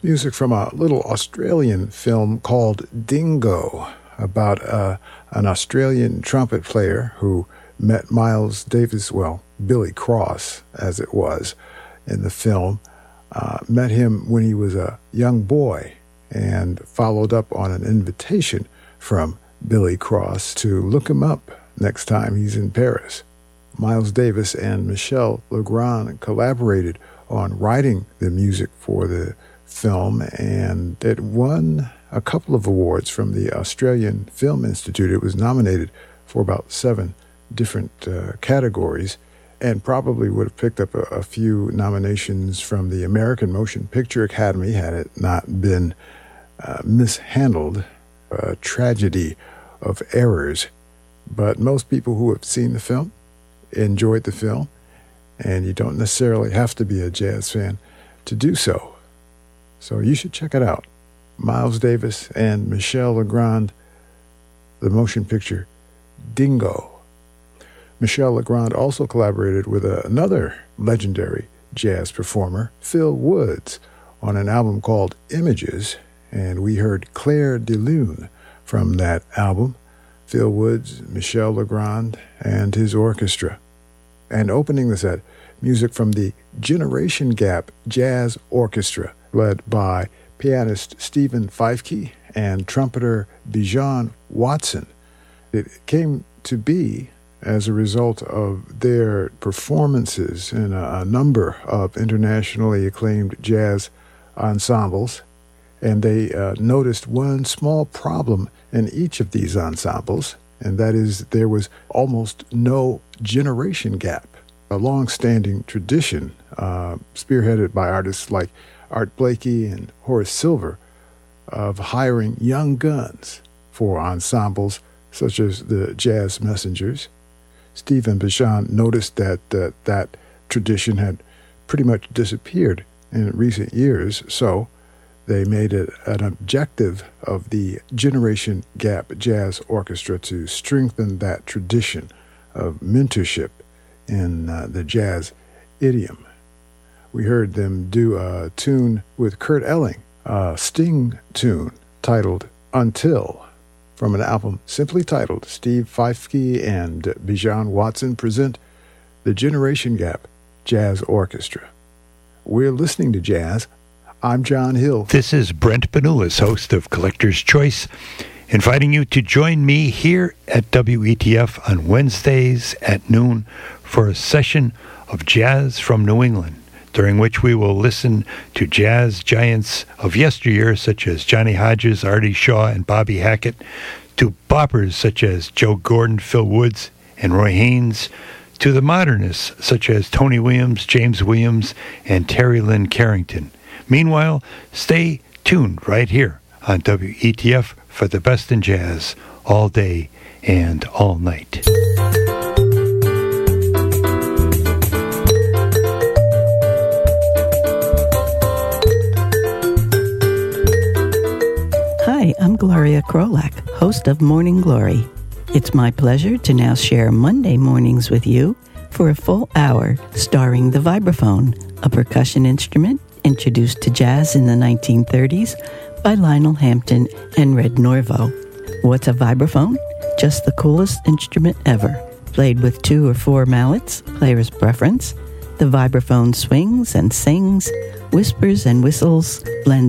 Music from a little Australian film called Dingo, about an Australian trumpet player who met Miles Davis, well, Billy Cross, as it was in the film, met him when he was a young boy and followed up on an invitation from Billy Cross to look him up next time he's in Paris. Miles Davis and Michel Legrand collaborated on writing the music for the film, and it won a couple of awards from the Australian Film Institute. It was nominated for about 7 different categories, and probably would have picked up a few nominations from the American Motion Picture Academy had it not been mishandled, a tragedy of errors. But most people who have seen the film enjoyed the film, and you don't necessarily have to be a jazz fan to do so. So you should check it out. Miles Davis and Michel Legrand, the motion picture Dingo. Michel Legrand also collaborated with another legendary jazz performer, Phil Woods, on an album called Images, and we heard Clair de Lune from that album. Phil Woods, Michel Legrand, and his orchestra. And opening the set, music from the Generation Gap Jazz Orchestra, led by pianist Stephen Feifke and trumpeter Bijan Watson. It came to be as a result of their performances in a number of internationally acclaimed jazz ensembles, and they noticed one small problem in each of these ensembles, and that is there was almost no generation gap, a long-standing tradition spearheaded by artists like Art Blakey and Horace Silver of hiring young guns for ensembles such as the Jazz Messengers. Steve and Bijan noticed that that tradition had pretty much disappeared in recent years, so they made it an objective of the Generation Gap Jazz Orchestra to strengthen that tradition of mentorship in the jazz idiom. We heard them do a tune with Kurt Elling, a Sting tune titled Until, from an album simply titled Steve Feifke and Bijan Watson present the Generation Gap Jazz Orchestra. We're listening to jazz. I'm John Hill. This is Brent Benulis, host of Collector's Choice, inviting you to join me here at WETF on Wednesdays at noon for a session of jazz from New England, during which we will listen to jazz giants of yesteryear such as Johnny Hodges, Artie Shaw, and Bobby Hackett, to boppers such as Joe Gordon, Phil Woods, and Roy Haynes, to the modernists such as Tony Williams, James Williams, and Terry Lynn Carrington. Meanwhile, stay tuned right here on WETF for the best in jazz all day and all night. Hi, I'm Gloria Krolak, host of Morning Glory. It's my pleasure to now share Monday mornings with you for a full hour starring the vibraphone, a percussion instrument introduced to jazz in the 1930s by Lionel Hampton and Red Norvo. What's a vibraphone? Just the coolest instrument ever. Played with 2 or 4 mallets, player's preference. The vibraphone swings and sings, whispers and whistles, blends